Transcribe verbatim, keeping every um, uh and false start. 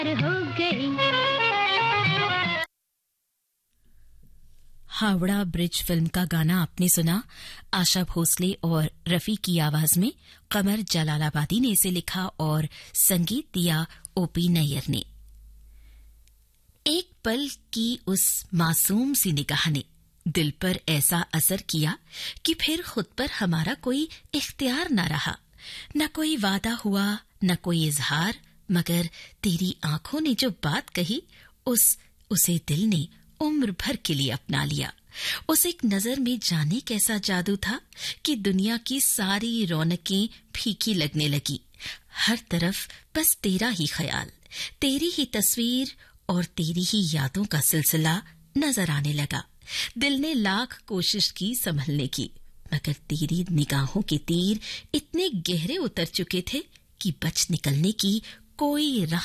हो गई। Howrah bridge film का गाना आपने सुना। आशा भोसले और रफी की आवाज में कमर जलालाबादी ने इसे लिखा और संगीत दिया ओपी नैयर ने। एक पल की उस मासूम सी निगाह ने दिल पर ऐसा असर किया कि फिर खुद पर हमारा कोई इख्तियार न रहा। न कोई वादा हुआ, न कोई इजहार, मगर तेरी आंखों ने जो बात कही उस उसे दिल ने उम्र भर के लिए अपना लिया। उस एक नजर में जाने कैसा जादू था कि दुनिया की सारी रौनकें फीकी लगने लगी। हर तरफ बस तेरा ही ख्याल, तेरी ही तस्वीर और तेरी ही यादों का सिलसिला नजर आने लगा। दिल ने लाख कोशिश की संभलने की, मगर तेरी निगाहों के तीर इतने गहरे उतर चुके थे कि बच निकलने की कोई राह